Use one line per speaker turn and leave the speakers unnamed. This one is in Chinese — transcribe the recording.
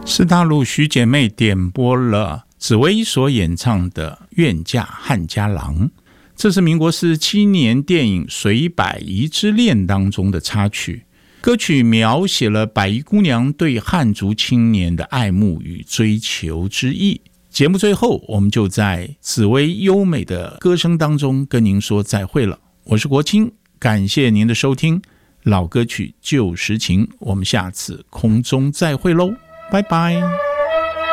是大陆徐姐妹点播了紫薇所演唱的《愿嫁汉家郎》，这是民国47年电影《随百宜之恋》当中的插曲。歌曲描写了百宜姑娘对汉族青年的爱慕与追求之意。节目最后，我们就在紫薇优美的歌声当中跟您说再会了。我是国清，感谢您的收听。老歌曲旧时情，我们下次空中再会喽，拜拜。